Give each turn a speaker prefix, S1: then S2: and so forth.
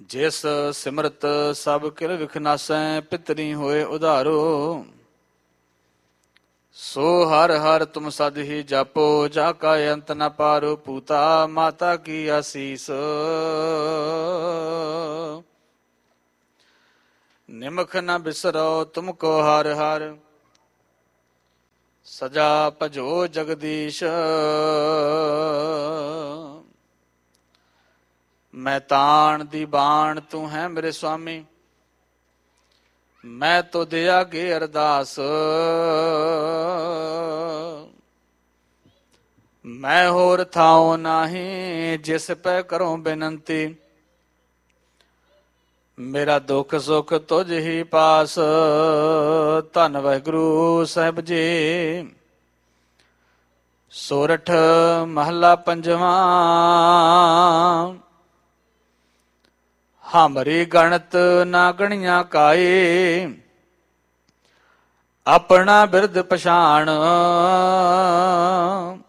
S1: ਜਿਸ ਸਿਮਰਤ ਸਭ ਕਿਲ ਵਿਖਨਾਸੈ, ਪਿਤਰੀ ਹੋਏ ਉਧਾਰੋ। ਸੋ ਹਰ ਹਰ ਤੁਮ ਸਦ ਹੀ ਜਾਪੋ, ਜਾ ਕਾ ਅੰਤ ਨ ਪਾਰੋ। ਪੂਤਾ ਮਾਤਾ ਕੀ ਆਸੀਸ, ਨਿਮਖ ਨ ਬਿਸਰੋ ਤੁਮ ਕੋ ਹਰ ਹਰ। ਸਜਾ ਭਜੋ ਜਗਦੀਸ਼, ਮੈਂ ਤਾਣ ਦੀ ਬਾਣ ਤੂੰ ਹੈ ਮੇਰੇ ਸੁਆਮੀ। ਮੈਂ ਤੁਧ ਆਗੇ ਅਰਦਾਸ, ਮੈਂ ਹੋਰ ਥਾਉ ਨਾਹੀਂ, ਜਿਸ ਪੈ ਕਰੋ ਬੇਨੰਤੀ। ਮੇਰਾ ਦੁੱਖ ਸੁਖ ਤੁਝ ਹੀ ਪਾਸ, ਧੰਨ ਵਾਹਿਗੁਰੂ ਸਾਹਿਬ ਜੀ। ਸੋਰਠ ਮਹੱਲਾ ਪੰਜਵਾਂ। ਹਮਰੀ ਗਣਤ ਨਾ ਗਣੀਆਂ ਕਾਏ, ਆਪਣਾ ਬਿਰਦ ਪਛਾਣ।